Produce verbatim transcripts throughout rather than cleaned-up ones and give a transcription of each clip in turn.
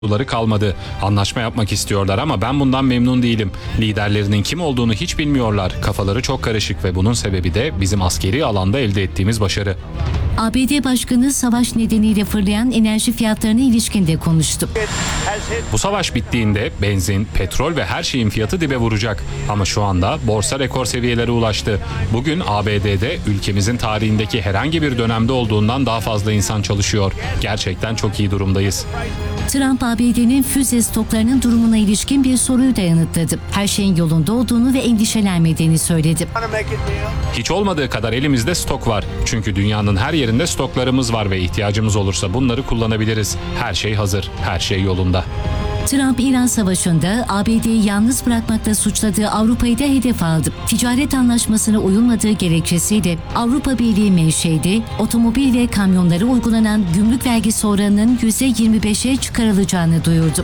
kalmadı. Anlaşma yapmak istiyorlar ama ben bundan memnun değilim. Liderlerinin kim olduğunu hiç bilmiyorlar. Kafaları çok karışık ve bunun sebebi de bizim askeri alanda elde ettiğimiz başarı. A B D Başkanı savaş nedeniyle fırlayan enerji fiyatlarına ilişkin de konuştu. Bu savaş bittiğinde benzin, petrol ve her şeyin fiyatı dibe vuracak. Ama şu anda borsa rekor seviyelere ulaştı. Bugün A B D'de ülkemizin tarihindeki herhangi bir dönemde olduğundan daha fazla insan çalışıyor. Gerçekten çok iyi durumdayız. Trump, A B D'nin füze stoklarının durumuna ilişkin bir soruyu da yanıtladı. Her şeyin yolunda olduğunu ve endişelenmediğini söyledi. Hiç olmadığı kadar elimizde stok var. Çünkü dünyanın her yerinde stoklarımız var ve ihtiyacımız olursa bunları kullanabiliriz. Her şey hazır, her şey yolunda. Trump, İran Savaşı'nda A B D'yi yalnız bırakmakla suçladığı Avrupa'yı da hedef aldı. Ticaret anlaşmasına uyulmadığı gerekçesiyle Avrupa Birliği menşeli otomobil ve kamyonlara uygulanan gümrük vergisi oranının yüzde yirmi beşe çıkarılacağını duyurdu.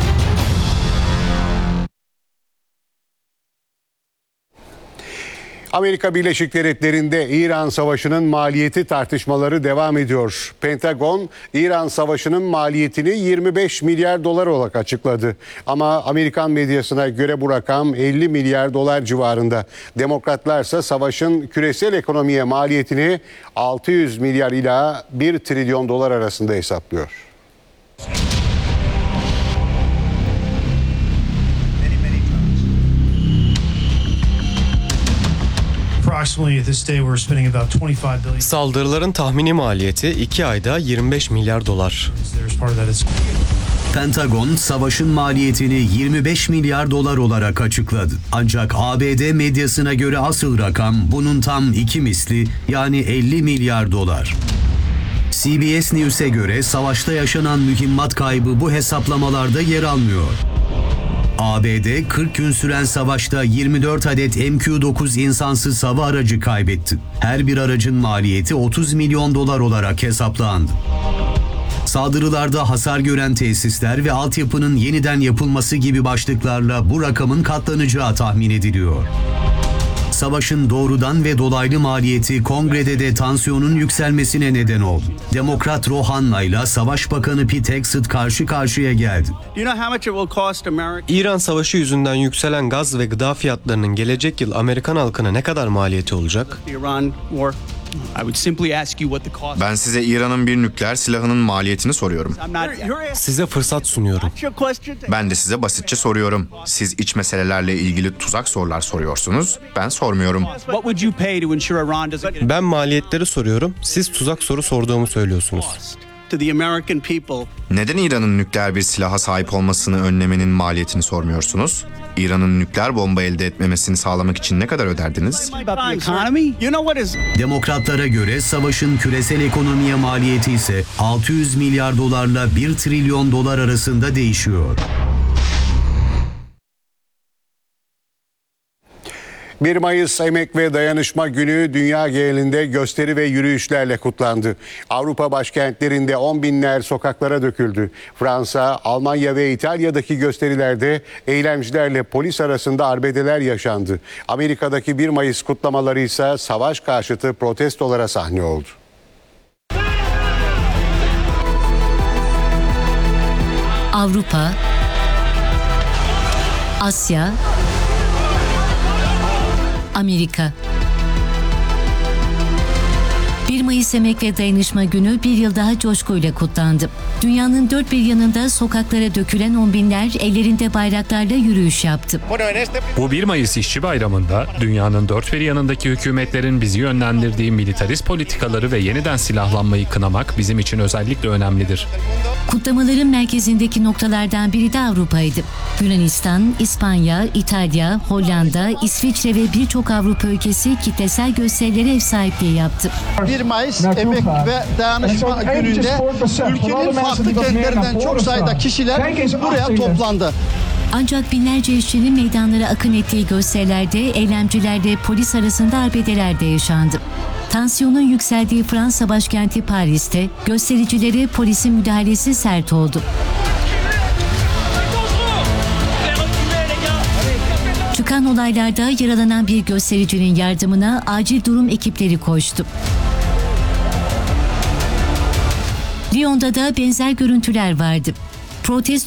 Amerika Birleşik Devletleri'nde İran Savaşı'nın maliyeti tartışmaları devam ediyor. Pentagon, İran Savaşı'nın maliyetini yirmi beş milyar dolar olarak açıkladı. Ama Amerikan medyasına göre bu rakam elli milyar dolar civarında. Demokratlarsa savaşın küresel ekonomiye maliyetini altı yüz milyar ila bir trilyon dolar arasında hesaplıyor. Saldırıların tahmini maliyeti iki ayda yirmi beş milyar dolar. Pentagon, savaşın maliyetini yirmi beş milyar dolar olarak açıkladı. Ancak A B D medyasına göre asıl rakam bunun tam iki misli, yani elli milyar dolar. C B S News'e göre savaşta yaşanan mühimmat kaybı bu hesaplamalarda yer almıyor. A B D kırk gün süren savaşta yirmi dört adet M Q dokuz insansız hava aracı kaybetti. Her bir aracın maliyeti otuz milyon dolar olarak hesaplandı. Saldırılarda hasar gören tesisler ve altyapının yeniden yapılması gibi başlıklarla bu rakamın katlanacağı tahmin ediliyor. Savaşın doğrudan ve dolaylı maliyeti Kongre'de de tansiyonun yükselmesine neden oldu. Demokrat Ro Khanna ile Savaş Bakanı Pete Hegseth karşı karşıya geldi. İran Savaşı yüzünden yükselen gaz ve gıda fiyatlarının gelecek yıl Amerikan halkına ne kadar maliyeti olacak? Ben size İran'ın bir nükleer silahının maliyetini soruyorum. Size fırsat sunuyorum. Ben de size basitçe soruyorum. Siz iç meselelerle ilgili tuzak sorular soruyorsunuz. Ben sormuyorum. Ben maliyetleri soruyorum. Siz tuzak soru sorduğumu söylüyorsunuz. Neden İran'ın nükleer bir silaha sahip olmasını önlemenin maliyetini sormuyorsunuz? İran'ın nükleer bomba elde etmemesini sağlamak için ne kadar öderdiniz? Demokratlara göre savaşın küresel ekonomiye maliyeti ise altı yüz milyar dolarla bir trilyon dolar arasında değişiyor. bir Mayıs Emek ve Dayanışma Günü dünya genelinde gösteri ve yürüyüşlerle kutlandı. Avrupa başkentlerinde on binler sokaklara döküldü. Fransa, Almanya ve İtalya'daki gösterilerde eylemcilerle polis arasında arbedeler yaşandı. Amerika'daki bir Mayıs kutlamaları ise savaş karşıtı protestolara sahne oldu. Avrupa, Asya, Amerika. bir Mayıs Emek ve Dayanışma Günü bir yıl daha coşkuyla kutlandı. Dünyanın dört bir yanında sokaklara dökülen on binler ellerinde bayraklarla yürüyüş yaptı. Bu bir Mayıs İşçi Bayramı'nda dünyanın dört bir yanındaki hükümetlerin bizi yönlendirdiği militarist politikaları ve yeniden silahlanmayı kınamak bizim için özellikle önemlidir. Kutlamaların merkezindeki noktalardan biri de Avrupa'ydı. Yunanistan, İspanya, İtalya, Hollanda, İsviçre ve birçok Avrupa ülkesi kitlesel gösterilere ev sahipliği yaptı. bir Mayıs Emek ve Dayanışma Günü'nde ülkenin farklı kentlerinden çok sayıda kişiler buraya toplandı. Ancak binlerce işçinin meydanlara akın ettiği gösterilerde eylemcilerle polis arasında arbedeler de yaşandı. Tansiyonun yükseldiği Fransa başkenti Paris'te göstericilere polisin müdahalesi sert oldu. Çıkan olaylarda yaralanan bir göstericinin yardımına acil durum ekipleri koştu. Lyon'da da benzer görüntüler vardı. protesto